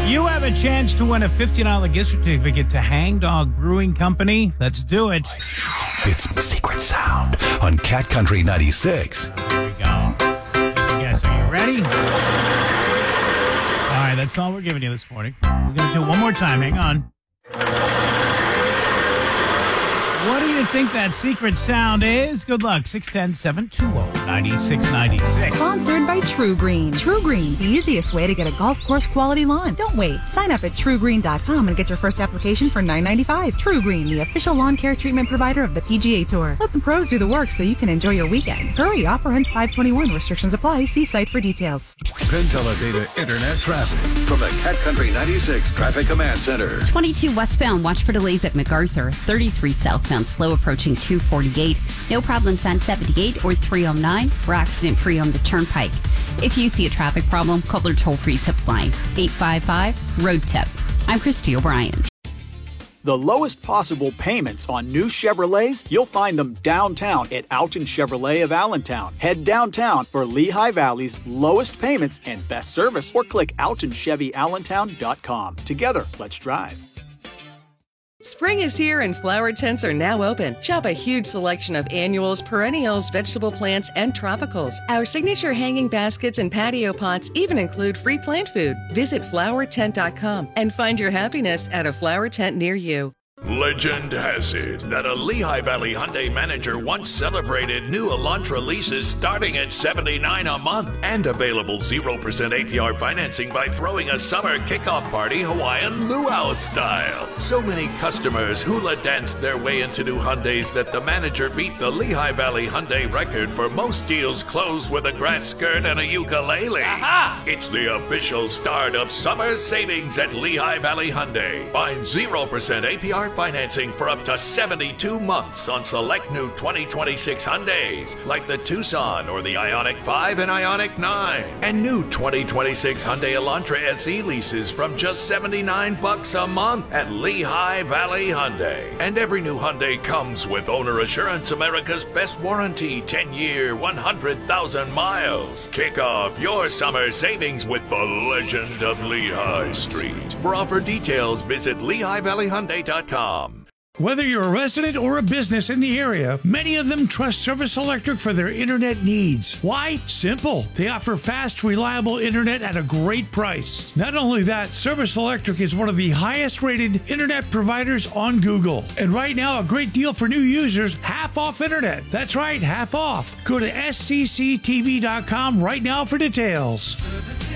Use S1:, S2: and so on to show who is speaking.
S1: You have a chance to win a $50 gift certificate to Hang Dog Brewing Company. Let's do it.
S2: It's Secret Sound on Cat Country 96.
S1: Here we go. Yes, are you ready? All right, that's all we're giving you this morning. We're going to do it one more time. Hang on. What do you think that secret sound is? Good luck. 610-720-9696.
S3: Sponsored by True Green. True Green, the easiest way to get a golf course quality lawn. Don't wait. Sign up at truegreen.com and get your first application for $9.95. True Green, the official lawn care treatment provider of the PGA Tour. Let the pros do the work so you can enjoy your weekend. Hurry, offer ends 5/21. Restrictions apply. See site for details.
S2: Penn Teledata Internet traffic from the Cat Country 96 Traffic Command Center.
S4: 22 westbound, watch for delays at MacArthur. 33 southbound, slow approaching 248. No problems on 78 or 309 or accident-free on the Turnpike. If you see a traffic problem, call their toll-free tip line, 855-ROAD-TIP. I'm Christy O'Brien.
S5: The lowest possible payments on new Chevrolets, you'll find them downtown at Alton Chevrolet of Allentown. Head downtown for Lehigh Valley's lowest payments and best service, or click AltonChevyAllentown.com. Together, let's drive.
S6: Spring is here and flower tents are now open. Shop a huge selection of annuals, perennials, vegetable plants, and tropicals. Our signature hanging baskets and patio pots even include free plant food. Visit flowertent.com and find your happiness at a flower tent near you.
S7: Legend has it that a Lehigh Valley Hyundai manager once celebrated new Elantra leases starting at $79 a month and available 0% APR financing by throwing a summer kickoff party Hawaiian luau style. So many customers hula danced their way into new Hyundais that the manager beat the Lehigh Valley Hyundai record for most deals closed with a grass skirt and a ukulele. Aha! It's the official start of summer savings at Lehigh Valley Hyundai. Find 0% APR financing for up to 72 months on select new 2026 Hyundais, like the Tucson or the Ioniq 5 and Ioniq 9. And new 2026 Hyundai Elantra SE leases from just $79 a month at Lehigh Valley Hyundai. And every new Hyundai comes with Owner Assurance, America's best warranty, 10-year, 100,000 miles. Kick off your summer savings with the legend of Lehigh Street. For offer details, visit LehighValleyHyundai.com.
S8: Whether you're a resident or a business in the area, many of them trust Service Electric for their internet needs. Why? Simple. They offer fast, reliable internet at a great price. Not only that, Service Electric is one of the highest-rated internet providers on Google. And right now, a great deal for new users, half off internet. That's right, half off. Go to scctv.com right now for details.